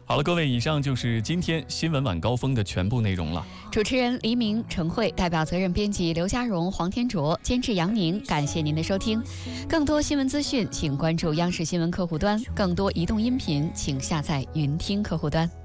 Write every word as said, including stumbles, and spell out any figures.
好了，各位，以上就是今天新闻晚高峰的全部内容了。 主持人黎明、陈慧，代表责任编辑刘家荣、黄天卓，监制杨宁。感谢您的收听。更多新闻资讯，请关注央视新闻客户端；更多移动音频，请下载云听客户端。